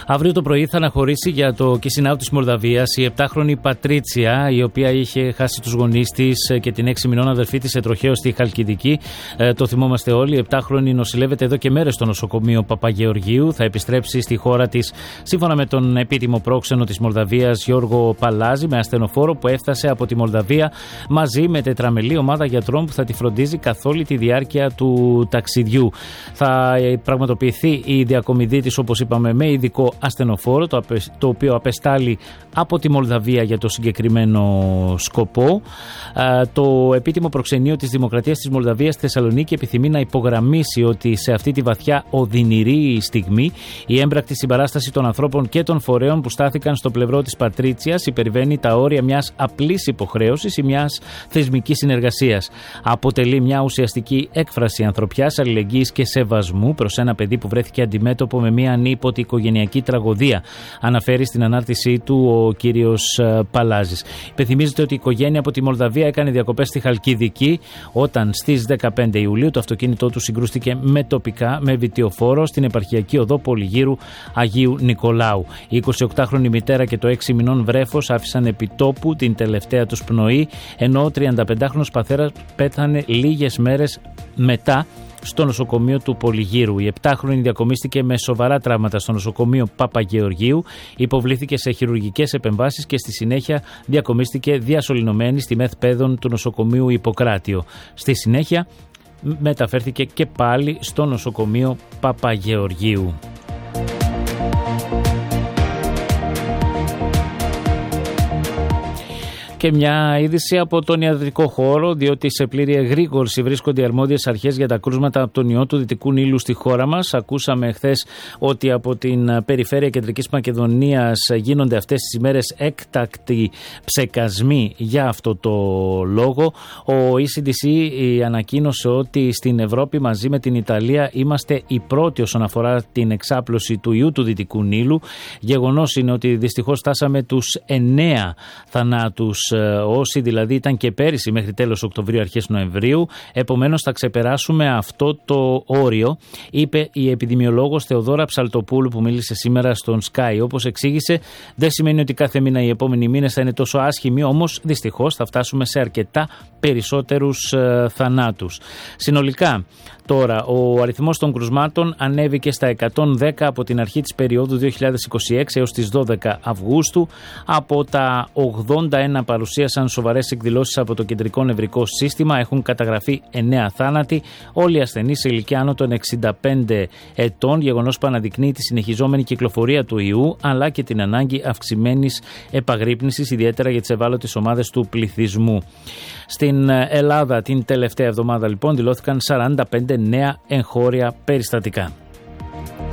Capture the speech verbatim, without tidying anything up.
Αύριο το πρωί θα αναχωρήσει για το Κισινάου της Μολδαβίας η επτάχρονη Πατρίτσια, η οποία είχε χάσει τους γονείς της και την έξι μηνών αδερφή της σε τροχαίο στη Χαλκιδική. Ε, το θυμόμαστε όλοι. Η επτάχρονη νοσηλεύεται εδώ και μέρες στο νοσοκομείο Παπαγεωργίου. Θα επιστρέψει στη χώρα της, σύμφωνα με τον επίτιμο πρόξενο της Μολδαβίας Γιώργο Παλάζη, με ασθενοφόρο που έφτασε από τη Μολδαβία μαζί με τετραμελή ομάδα γιατρών που θα τη φροντίζει καθ' όλη τη διάρκεια του ταξιδιού. Θα πραγματοποιηθεί η διακομιδή της, όπως είπαμε, με ειδικό ασθενοφόρο, το, απε, το οποίο απεστάλλει από τη Μολδαβία για το συγκεκριμένο σκοπό. Α, το επίτιμο προξενείο της Δημοκρατίας της Μολδαβίας στη Θεσσαλονίκη επιθυμεί να υπογραμμίσει ότι σε αυτή τη βαθιά οδυνηρή στιγμή η έμπρακτη συμπαράσταση των ανθρώπων και των φορέων που στάθηκαν στο πλευρό της Πατρίτσιας υπερβαίνει τα όρια μιας απλής υποχρέωσης ή μιας θεσμικής συνεργασίας. Αποτελεί μια ουσιαστική έκφραση ανθρωπιάς, αλληλεγγύης και σεβασμού προς ένα παιδί που βρέθηκε αντιμέτωπο με μια ανίποτη οικογενειακή τραγωδία, αναφέρει στην ανάρτησή του ο κύριος Παλάζης. Υπενθυμίζεται ότι η οικογένεια από τη Μολδαβία έκανε διακοπές στη Χαλκιδική όταν στις δεκαπέντε Ιουλίου το αυτοκίνητό του συγκρούστηκε με τοπικά με βιτιοφόρο στην επαρχιακή οδό Πολυγύρου Αγίου Νικολάου. Η εικοσιοκτάχρονη μητέρα και το έξι μηνών βρέφος άφησαν επιτόπου την τελευταία τους πνοή, ενώ ο τριανταπεντάχρονος πατέρας πέθανε λίγες μέρες μετά στο νοσοκομείο του Πολυγύρου. Η επτάχρονη διακομίστηκε με σοβαρά τραύματα στο νοσοκομείο Παπαγεωργίου, υποβλήθηκε σε χειρουργικές επεμβάσεις και στη συνέχεια διακομίστηκε διασωληνωμένη στη ΜΕΘ Παιδών του νοσοκομείου Ιπποκράτιο. Στη συνέχεια μεταφέρθηκε και πάλι στο νοσοκομείο Παπαγεωργίου. Και μια είδηση από τον ιατρικό χώρο, διότι σε πλήρη εγρήγορση βρίσκονται οι αρμόδιες αρχές για τα κρούσματα από τον ιό του Δυτικού Νείλου στη χώρα μας. Ακούσαμε χθες ότι από την περιφέρεια Κεντρικής Μακεδονίας γίνονται αυτές τις ημέρες έκτακτοι ψεκασμοί για αυτό το λόγο. Ο ι σι ντι σι ανακοίνωσε ότι στην Ευρώπη μαζί με την Ιταλία είμαστε οι πρώτοι όσον αφορά την εξάπλωση του ιού του Δυτικού Νείλου. Γεγονός είναι ότι δυστυχώς φτάσαμε τους εννέα θανάτους, όσοι δηλαδή ήταν και πέρυσι μέχρι τέλος Οκτωβρίου αρχές Νοεμβρίου. Επομένως θα ξεπεράσουμε αυτό το όριο, είπε η επιδημιολόγος Θεοδόρα Ψαλτοπούλου που μίλησε σήμερα στον Sky. Όπως εξήγησε, δεν σημαίνει ότι κάθε μήνα οι επόμενοι μήνες θα είναι τόσο άσχημοι, όμως δυστυχώς θα φτάσουμε σε αρκετά περισσότερους ε, θανάτους. Συνολικά τώρα ο αριθμός των κρουσμάτων ανέβηκε στα εκατόν δέκα από την αρχή της περίοδου δύο χιλιάδες είκοσι έξι έως τις δώδεκα Αυγούστου. Από τα ογδόντα ένα παρουσίασαν σοβαρές εκδηλώσεις από το κεντρικό νευρικό σύστημα. Έχουν καταγραφεί εννέα θάνατοι, όλοι οι ασθενείς σε ηλικία άνω των εξήντα πέντε ετών, γεγονός που αναδεικνύει τη συνεχιζόμενη κυκλοφορία του ιού αλλά και την ανάγκη αυξημένης επαγρύπνησης, ιδιαίτερα για τις ευάλωτες ομάδες του πληθυσμού. Στην Ελλάδα την τελευταία εβδομάδα λοιπόν δηλώθηκαν σαράντα πέντε νέα εγχώρια περιστατικά.